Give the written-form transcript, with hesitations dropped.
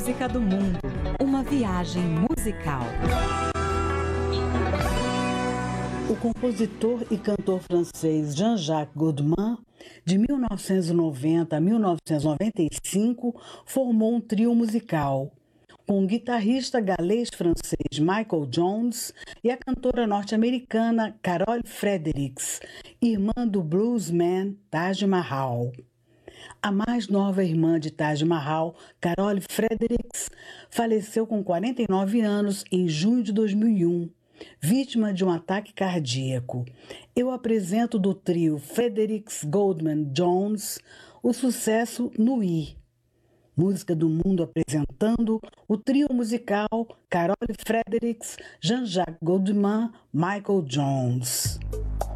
música do mundo. Uma viagem musical. O compositor e cantor francês Jean-Jacques Goldman, de 1990 a 1995, formou um trio musical, com o guitarrista galês-francês Michael Jones e a cantora norte-americana Carole Fredericks, irmã do bluesman Taj Mahal. A mais nova irmã de Taj Mahal, Carole Fredericks, faleceu com 49 anos em junho de 2001, vítima de um ataque cardíaco. Eu apresento do trio Fredericks Goldman Jones o sucesso Nuit. Música do mundo apresentando o trio musical Carole Fredericks, Jean-Jacques Goldman, Michael Jones.